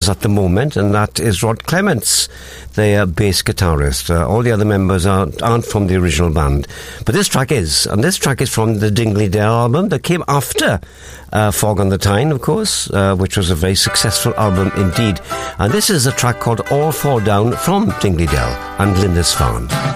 members at the moment, and that is Rod Clements, their bass guitarist. All the other members aren't from the original band. But this track is, and this track is from the Dingley Dell album that came after Fog on the Tyne, of course, which was a very successful album indeed. And this is a track called All Fall Down from Dingley Dell and Lindisfarne.